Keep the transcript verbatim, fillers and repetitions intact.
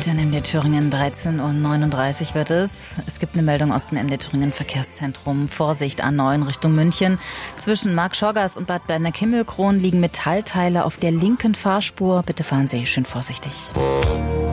Zeit in M D Thüringen, dreizehn Uhr neununddreißig wird es. Es gibt eine Meldung aus dem M D Thüringen Verkehrszentrum. Vorsicht, A neun Richtung München. Zwischen Marktschorgast und Bad Berneck-Himmelkron liegen Metallteile auf der linken Fahrspur. Bitte fahren Sie schön vorsichtig.